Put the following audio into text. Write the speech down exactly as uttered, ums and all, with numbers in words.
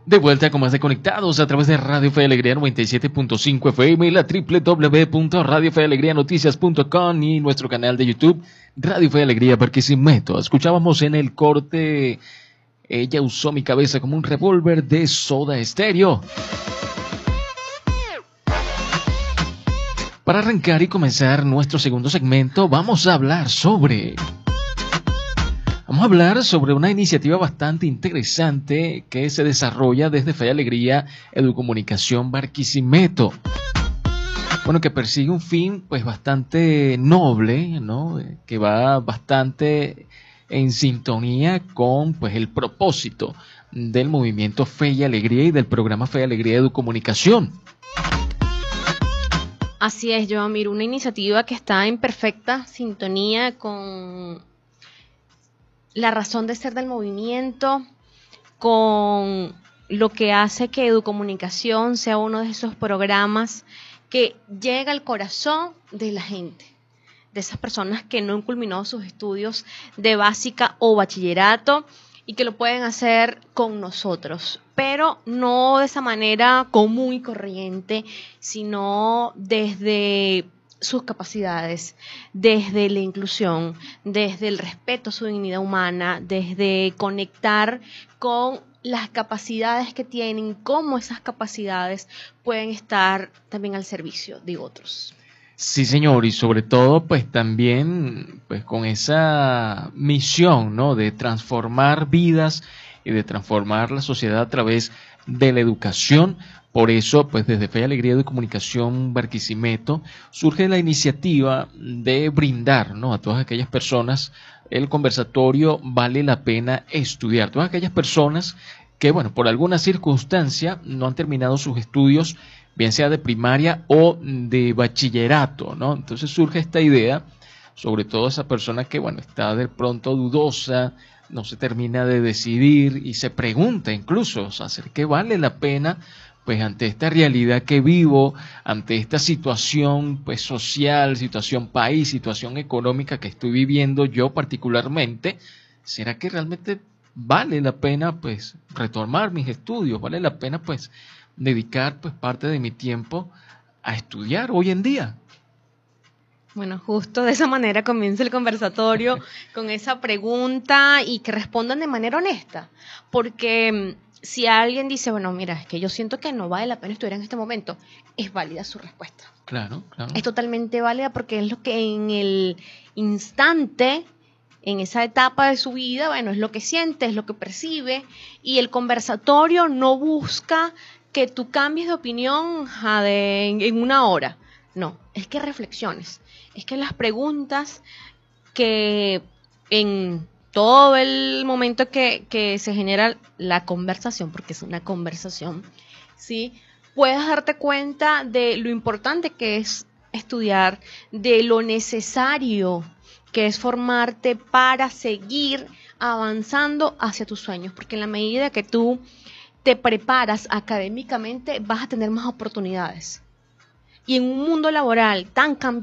De vuelta con más de Conectados a través de Radio Fe y Alegría noventa y siete punto cinco F M y la doble u doble u doble u punto radio fe alegría noticias punto com y nuestro canal de YouTube Radio Fe y Alegría Barquisimeto. Escuchábamos en el corte Ella usó mi cabeza como un revólver de Soda Stereo. Para arrancar y comenzar nuestro segundo segmento, vamos a hablar sobre... Vamos a hablar sobre una iniciativa bastante interesante que se desarrolla desde Fe y Alegría Educomunicación Barquisimeto. Bueno, que persigue un fin pues bastante noble, ¿no? Que va bastante en sintonía con pues el propósito del movimiento Fe y Alegría y del programa Fe y Alegría Educomunicación. Así es, Joamir, una iniciativa que está en perfecta sintonía con la razón de ser del movimiento, con lo que hace que Educomunicación sea uno de esos programas que llega al corazón de la gente, de esas personas que no han culminado sus estudios de básica o bachillerato y que lo pueden hacer con nosotros, pero no de esa manera común y corriente, sino desde sus capacidades, desde la inclusión, desde el respeto a su dignidad humana, desde conectar con las capacidades que tienen, cómo esas capacidades pueden estar también al servicio de otros. Sí, señor, y sobre todo, pues también, pues con esa misión, ¿no? De transformar vidas y de transformar la sociedad a través de la educación. Por eso, pues desde Fe y Alegría de Comunicación Barquisimeto surge la iniciativa de brindar, ¿no? A todas aquellas personas el conversatorio Vale la Pena Estudiar. Todas aquellas personas que, bueno, por alguna circunstancia no han terminado sus estudios, bien sea de primaria o de bachillerato, ¿no? Entonces surge esta idea, sobre todo esa persona que, bueno, está de pronto dudosa, no se termina de decidir y se pregunta incluso, o sea, ¿será que vale la pena? Pues ante esta realidad que vivo, ante esta situación pues social, situación país, situación económica que estoy viviendo yo particularmente, ¿será que realmente vale la pena pues retomar mis estudios? ¿Vale la pena pues dedicar pues parte de mi tiempo a estudiar hoy en día? Bueno, justo de esa manera comienza el conversatorio, con esa pregunta y que respondan de manera honesta, porque si alguien dice, bueno, mira, es que yo siento que no vale la pena estudiar en este momento, es válida su respuesta. Claro, claro. Es totalmente válida porque es lo que en el instante, en esa etapa de su vida, bueno, es lo que siente, es lo que percibe, y el conversatorio no busca que tú cambies de opinión a de, en, en una hora. No, es que reflexiones, es que las preguntas que en todo el momento que, que se genera la conversación, porque es una conversación, ¿sí? Puedas darte cuenta de lo importante que es estudiar, de lo necesario que es formarte para seguir avanzando hacia tus sueños, porque en la medida que tú te preparas académicamente vas a tener más oportunidades. Y en un mundo laboral tan cambiante,